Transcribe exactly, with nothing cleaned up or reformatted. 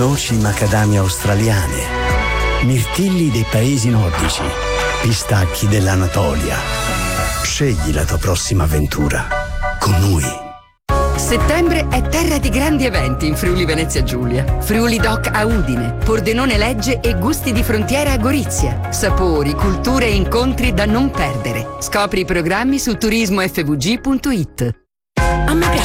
noci macadamia australiane, mirtilli dei paesi nordici, pistacchi dell'Anatolia. Scegli la tua prossima avventura con noi. Settembre è terra di grandi eventi in Friuli Venezia Giulia. Friuli Doc a Udine, Pordenone Legge e Gusti di Frontiera a Gorizia. Sapori, culture e incontri da non perdere. Scopri i programmi su turismo f v g punto it. A me piace